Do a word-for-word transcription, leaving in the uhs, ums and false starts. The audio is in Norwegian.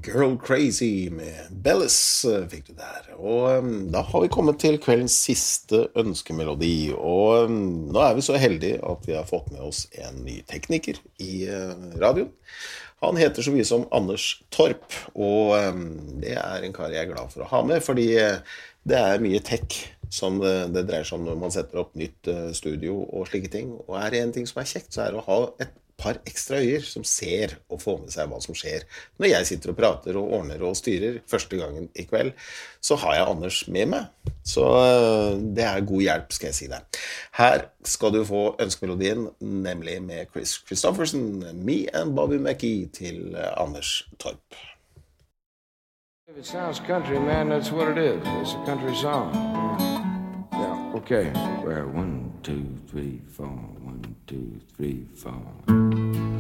Girl Crazy med Bellis fikk du der. Og um, da har vi kommet til kveldens siste ønskemelodi. Og um, nå er vi så heldige at vi har fått med oss en ny tekniker i uh, radioen. Han heter så mye som Anders Torp, og um, det er en kar jeg er glad for å ha med, fordi uh, det er mye tech som uh, det dreier seg om når man setter opp nytt uh, studio og slike ting. Og er det en ting som er kjekt, så er det å ha et par ekstra øyer som ser og får med seg hva som skjer. Når jeg sitter og prater og ordner og styrer første gangen i kveld, så har jeg Anders med meg. Så det er god hjelp, skal jeg si deg. Her skal du få ønskemelodien, nemlig med Chris Christofferson, Me and Bobby McGee til Anders Torp. If it sounds country, man, that's what it is. It's a country song. Yeah, okay. Well, one, two, three, four. One, two, three, four.